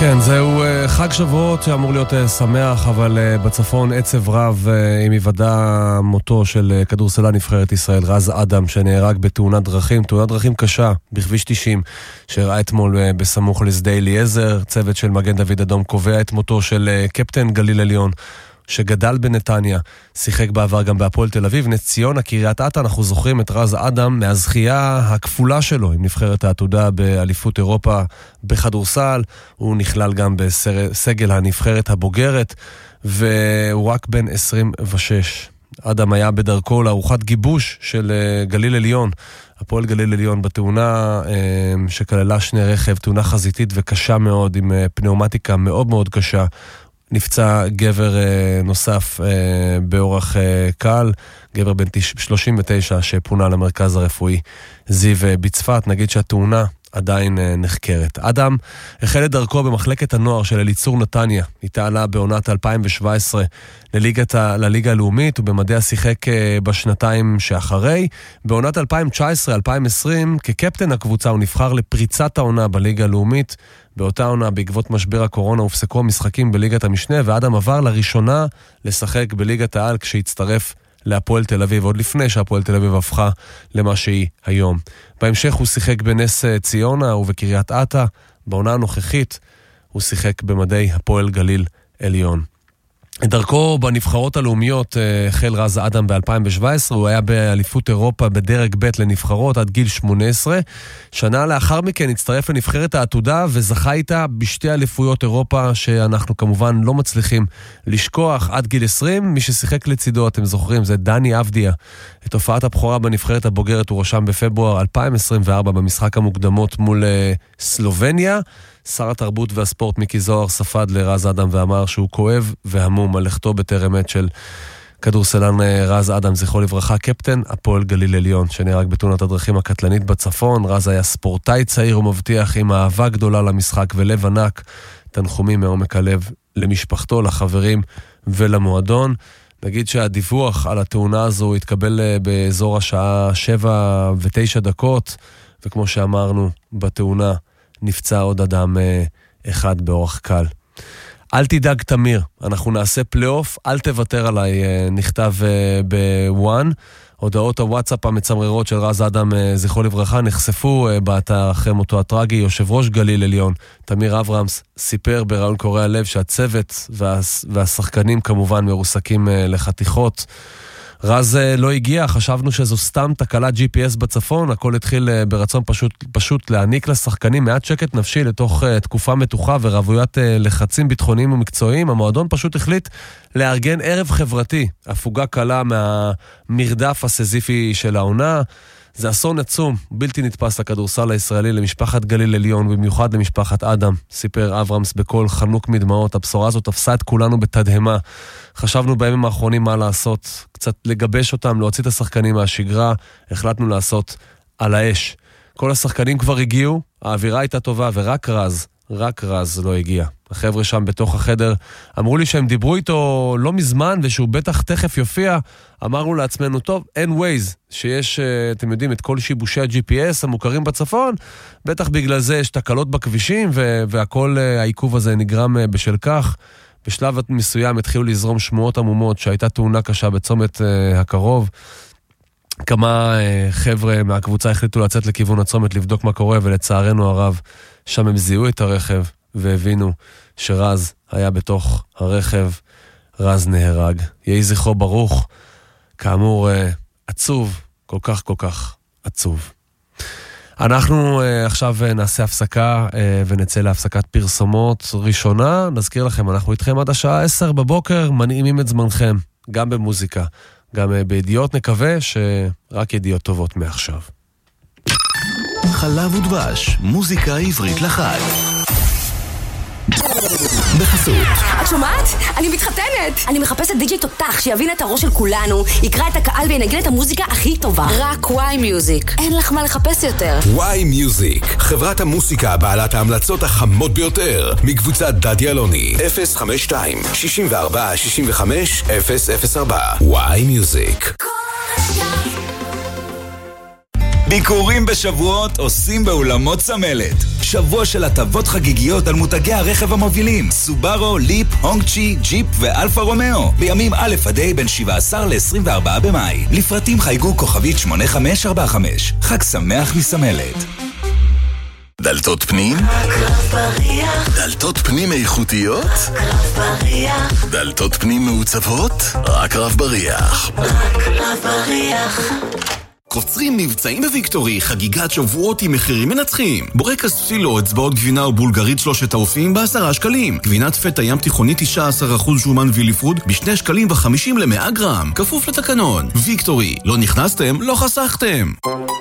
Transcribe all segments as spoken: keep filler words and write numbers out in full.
כן, זהו חג שבועות שאמור להיות שמח, אבל בצפון עצב רב עם היוודע מותו של כדורסלן נבחרת ישראל רז אדם, שנהרג בתאונת דרכים, תאונת דרכים קשה בכביש תשעים, שראה אתמול בסמוך לשדה אליעזר. צוות של מגן דוד אדום קובע את מותו של קפטן גליל עליון, שגדל בנתניה, שיחק בעבר גם בהפועל תל אביב, נס ציונה, קריית אתא. אנחנו זוכרים את רז אדם מהזכייה הכפולה שלו עם נבחרת העתודה באליפות אירופה בכדורסל. הוא נכלל גם בסגל הנבחרת הבוגרת, והוא רק בן עשרים ושש. אדם היה בדרכו לארוחת גיבוש של גליל עליון, הפועל גליל עליון, בתאונה שכללה שני רכב, תאונה חזיתית וקשה מאוד, עם פנאומטיקה מאוד מאוד קשה. נפצע גבר נוסף באורח קל, גבר בן שלושים ותשע שפונה למרכז הרפואי זיו בצפת. נגיד שהתאונה עדיין נחקרת. אדם החל את דרכו במחלקת הנוער של אליצור נתניה. איתה עלה בעונת אלפיים שבע עשרה לליגת, לליגה הלאומית, ובמדיה שיחק בשנתיים שאחרי. בעונת אלפיים תשע עשרה אלפיים עשרים כקפטן הקבוצה הוא נבחר לפריצת העונה בליגה הלאומית. באותה עונה, בעקבות משבר הקורונה, הופסקו המשחקים בליגת המשנה, ואדם עבר לראשונה לשחק בליגת העל כשהצטרף להפועל תל אביב, עוד לפני שהפועל תל אביב הפכה למה שהיא היום. בהמשך הוא שיחק בנס ציונה ובקריית אתא. בעונה הנוכחית הוא שיחק במדי הפועל גליל עליון. את דרכו בנבחרות הלאומיות החל רז אדם ב-אלפיים שבע עשרה, הוא היה באליפות אירופה בדרג ב' לנבחרות עד גיל שמונה עשרה. שנה לאחר מכן הצטרף לנבחרת העתודה וזכה איתה בשתי אליפויות אירופה שאנחנו כמובן לא מצליחים לשכוח. עד גיל עשרים, מי ששיחק לצידו, אתם זוכרים, זה דני אבדיה. את הופעת הבכורה בנבחרת הבוגרת הוא רשם בפברואר אלפיים עשרים וארבע במשחק המוקדמות מול סלובניה. שר התרבות והספורט מיקי זוהר ספד לרז אדם ואמר שהוא כואב והמום על לכתו בטרם עת של כדורסלן רז אדם, זכרו לברכה, קפטן הפועל גליל עליון, שנהרג בתאונת הדרכים הקטלנית בצפון. רז היה ספורטאי צעיר ומבטיח עם אהבה גדולה למשחק ולב ענק. תנחומים מעומק הלב למשפחתו, לחברים ולמועדון. נגיד שהדיווח על התאונה הזו התקבל באזור השעה שבע ותשע דקות, וכמו שאמרנו, בתאונה נפצע עוד אדם אחד באורח קל. אל תדאג תמיר, אנחנו נעשה פלייאוף, אל תוותר עליי, נכתב בוואן. הודעות הוואטסאפ המצמררות של רז אדם, זכרו לברכה, נחשפו באתר אחרי מותו הטרגי. יושב ראש גליל עליון, תמיר אברהמס, סיפר בראיון קורע לב שהצוות והשחקנים כמובן מרוסקים לחתיכות. רז לא הגיע, חשבנו שזו סתם תקלת ג'י פי אס בצפון. הכל התחיל ברצון פשוט, פשוט להעניק לשחקנים מעט שקט נפשי לתוך תקופה מתוחה ורבוית לחצים ביטחוניים ומקצועיים. המועדון פשוט החליט לארגן ערב חברתי, הפוגה קלה מהמרדף הסזיפי של העונה. זה אסון עצום, בלתי נתפס לכדורסל הישראלי, למשפחת גליל עליון, במיוחד למשפחת אדם, סיפר אברהמס בקול חנוק מדמעות. הבשורה הזאת תפסה את כולנו בתדהמה. חשבנו בימים האחרונים מה לעשות, קצת לגבש אותם, להוציא את השחקנים מהשגרה. החלטנו לעשות על האש. כל השחקנים כבר הגיעו, האווירה הייתה טובה, ורק רז, רק רז לא הגיע. החבר'ה שם בתוך החדר אמרו לי שהם דיברו איתו לא מזמן ושהוא בטח תכף יופיע. אמרנו לעצמנו, טוב, אין ווייז, שיש, אתם יודעים, את כל שיבושי ה-ג'י פי אס המוכרים בצפון, בטח בגלל זה יש תקלות בכבישים, והכל העיכוב הזה נגרם בשל כך. בשלב מסוים התחילו לזרום שמועות עמומות שהייתה תאונה קשה בצומת הקרוב. כמה חבר'ה מהקבוצה החליטו לצאת לכיוון הצומת לבדוק מה קורה, ולצערנו הרב שם הם זיהו את הרכב והבינו שרז היה בתוך הרכב. רז נהרג, יהי זכרו ברוך. כאמור, עצוב, כל כך כל כך עצוב. אנחנו עכשיו נעשה הפסקה ונצא להפסקת פרסומות ראשונה. נזכיר לכם, אנחנו איתכם עד השעה עשר בבוקר, מנעימים את זמנכם, גם במוזיקה, גם בידיעות. נקווה שרק ידיעות טובות מעכשיו. חלב ודבש, מוזיקה עברית לחג. בחסות. את שומעת? אני מתחתנת! אני מחפשת די-ג'יי תותח שיבין את הראש של כולנו, יקרא את הקהל וינגן את המוזיקה הכי טובה. רק וואי מיוזיק. אין לך מה לחפש יותר. וואי מיוזיק, חברת המוסיקה בעלת ההמלצות החמות ביותר, מקבוצת דדי אלוני. אפס חמש שתיים שישים וארבע שישים וחמש אפס אפס ארבע. וואי מיוזיק. ביקורים בשבועות עושים באולמות צמלת. שבוע של הטבות חגיגיות על מותגי הרכב המובילים סובארו, ליפ, הונגצ'י, ג'יפ ואלפה רומאו. בימים א' עד ה' בין שבעה עשר ל-עשרים וארבעה במאי. לפרטים חייגו כוכבית שמונה חמש ארבע חמש. חג שמח מסמלת. דלתות פנים? אקרב בריח. דלתות פנים איכותיות? אקרב בריח. דלתות פנים מעוצבות? רק רב בריח. אקרב בריח. קוצרים מבצעים בוויקטורי, חגיגת שבועות עם מחירים מנצחים. בורקס פילו, אצבעות גבינה ובולגרית שלושת האופים בעשרה שקלים. גבינת פטה ים תיכונית תשעה עשר אחוז שומן וילפוד בשני שקלים וחמישים למאה גרם. כפוף לתקנון. ויקטורי, לא נכנסתם, לא חסכתם.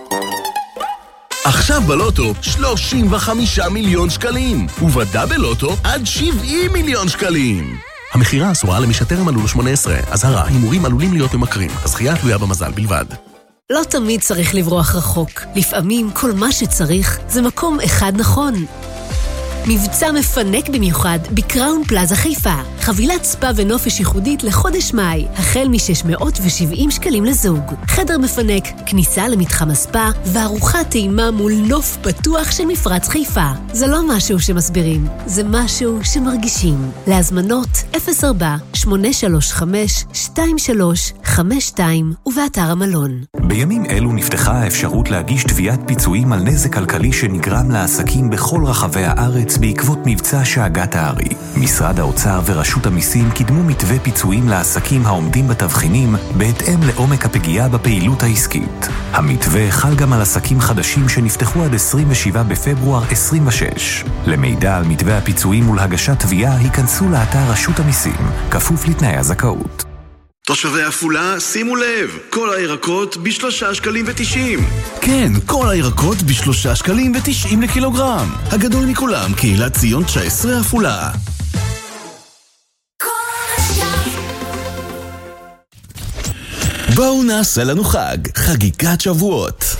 עכשיו בלוטו שלושים וחמישה מיליון שקלים, ובדאבל לוטו עד שבעים מיליון שקלים. המחירה אסורה למי שטרם מלאו לו שמונה עשרה. אזהרה, הימורים עלולים להיות ממכרים. הזכייה תלויה במזל בלבד. לא תמיד צריך לברוח רחוק. לפעמים כל מה שצריך זה מקום אחד נכון. מבצע מפנק במיוחד בקראון פלאזה חיפה. חבילת ספה ונופש ייחודית לחודש מאי, החל מ-שש מאות ושבעים שקלים לזוג. חדר מפנק, כניסה למתחם הספה, וארוחת טעימה מול נוף פתוח של מפרץ חיפה. זה לא משהו שמסבירים, זה משהו שמרגישים. להזמנות אפס ארבע שמונה שלוש חמש שתיים שלוש חמש שתיים ובאתר המלון. בימים אלו נפתחה האפשרות להגיש תביעת פיצויים על נזק כלכלי שנגרם לעסקים בכל רחבי הארץ בעקבות מבצע שאגת הארי. משרד האוצר ורשות המיסים קידמו מתווה פיצויים לעסקים העומדים בתבחינים בהתאם לעומק הפגיעה בפעילות העסקית. המתווה חל גם על עסקים חדשים שנפתחו עד עשרים ושבעה בפברואר עשרים ושש. למידע על מתווה הפיצויים ולהגשת תביעה היכנסו לאתר רשות המיסים, כפוף לתנאי הזכאות. תושבי עפולה, שימו לב, כל הירקות בשלושה שקלים ותשעים. כן, כל הירקות בשלושה שקלים ותשעים לקילוגרם. הגדול מכולם, קהילת ציון תשע עשרה עפולה. בואו נעשה לנו חג, חגיגת שבועות.